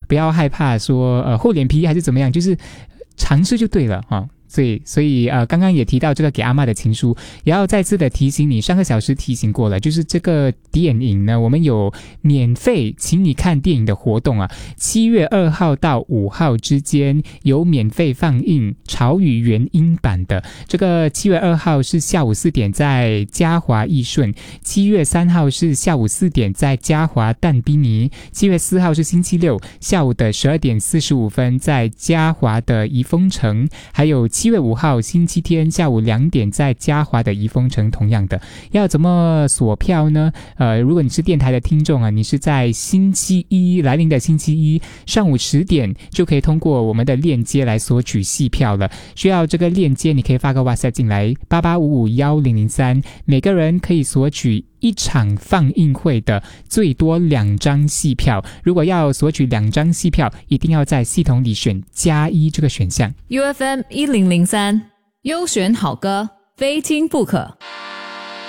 不要害怕说厚脸皮还是怎么样，就是尝试就对了哈。所以刚刚也提到这个给阿嬷的情书，也要再次的提醒你，上个小时提醒过了，就是这个电影呢，我们有免费请你看电影的活动啊，7月2号到5号之间有免费放映潮语原音版的，这个7月2号是下午4点在嘉华义顺，7月3号是下午4点在嘉华淡宾尼，7月4号是星期六下午的12点45分在嘉华的怡丰城，还有7月5号星期天下午2点在嘉华的怡丰城。同样的，要怎么锁票呢？如果你是电台的听众啊，你是在星期一来临的星期一上午10点就可以通过我们的链接来索取戏票了。需要这个链接，你可以发个 WhatsApp 进来88551003，每个人可以索取一场放映会的最多2张戏票。如果要索取2张戏票，一定要在系统里选+1这个选项。 UFM 1003优选好歌，非听不可。